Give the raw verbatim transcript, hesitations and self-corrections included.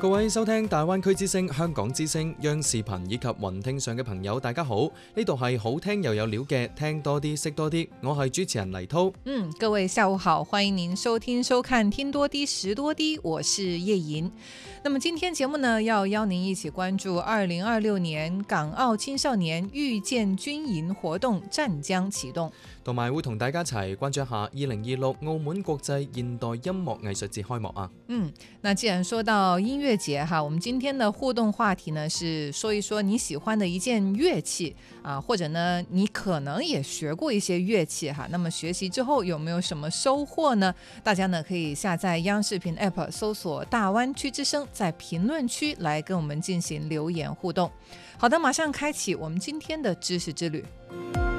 各位收聽大灣區之聲、香港之聲、央視頻以及雲聽上嘅朋友，大家好，呢度係好聽又有料嘅，聽多啲識多啲，我係主持人黎濤。 嗯，各位下午好，歡迎您收聽收看聽多啲識多啲，我是葉瑩。那麼今天節目呢，要邀您一起關注二零二六年港澳青少年遇見軍營活動湛江啟動， 同埋會同大家一齊關注一下二零二六澳門國際現代音樂藝術節開幕啊。 嗯，那既然說到音樂節哈，我們今天的互動話題呢，是說一說你喜歡的一件樂器啊，或者呢你可能也學過一些樂器哈，那麼學習之後有沒有什麼收穫呢？大家呢可以下載央視頻 app 搜索大灣區之聲，在評論區來跟我們進行留言互動。好的，馬上開啟我們今天的知識之旅。